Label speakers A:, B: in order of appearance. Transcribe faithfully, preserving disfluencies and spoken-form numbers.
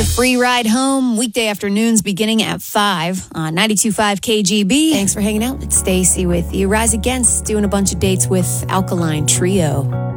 A: The free ride home, weekday afternoons beginning at five on ninety-two point five K G B. Thanks for hanging out. It's Stacy with you. Rise Against doing a bunch of dates with Alkaline Trio.